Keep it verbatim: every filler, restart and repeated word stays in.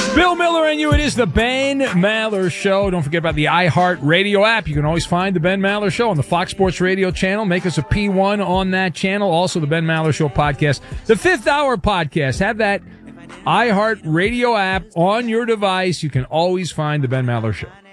Bill Miller and you. It is the Ben Maller Show. Don't forget about the iHeart Radio app. You can always find the Ben Maller Show on the Fox Sports Radio channel. Make us a P one on that channel. Also, the Ben Maller Show podcast, the Fifth Hour podcast. Have that iHeart Radio app on your device. You can always find the Ben Maller Show.